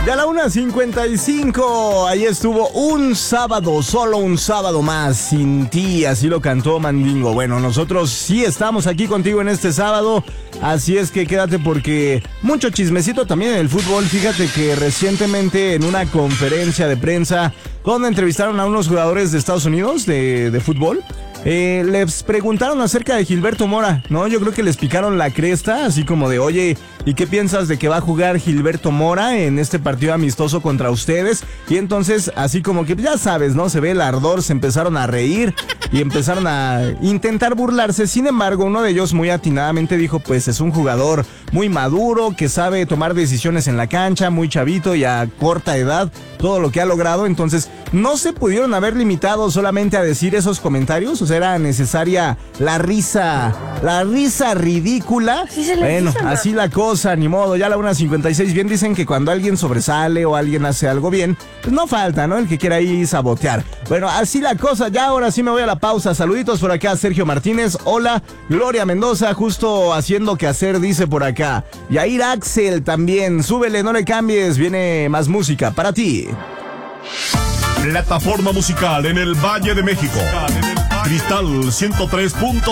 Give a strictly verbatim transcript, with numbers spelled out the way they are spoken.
Y a la una cincuenta y cinco, ahí estuvo un sábado, solo un sábado más, sin ti, así lo cantó Mandingo. Bueno, nosotros sí estamos aquí contigo en este sábado, así es que quédate porque mucho chismecito también en el fútbol. Fíjate que recientemente en una conferencia de prensa donde entrevistaron a unos jugadores de Estados Unidos de, de fútbol, Eh, les preguntaron acerca de Gilberto Mora, ¿no? Yo creo que les picaron la cresta, así como de, oye, ¿y qué piensas de que va a jugar Gilberto Mora en este partido amistoso contra ustedes? Y entonces, así como que, ya sabes, ¿no? Se ve el ardor, se empezaron a reír y empezaron a intentar burlarse. Sin embargo, uno de ellos muy atinadamente dijo, pues es un jugador muy maduro, que sabe tomar decisiones en la cancha, muy chavito y a corta edad, todo lo que ha logrado. Entonces, no se pudieron haber limitado solamente a decir esos comentarios. O sea, era necesaria la risa, la risa ridícula. Sí, bueno, dice, así la cosa, ni modo. Ya a la una cincuenta y seis, bien dicen que cuando alguien sobresale o alguien hace algo bien, pues no falta, ¿no? El que quiera ahí sabotear. Bueno, así la cosa. Ya ahora sí me voy a la pausa. Saluditos por acá, Sergio Martínez. Hola, Gloria Mendoza, justo haciendo que hacer, dice por acá. Yair Axel también. Súbele, no le cambies. Viene más música para ti. Plataforma musical en el Valle de México. Cristal ciento tres punto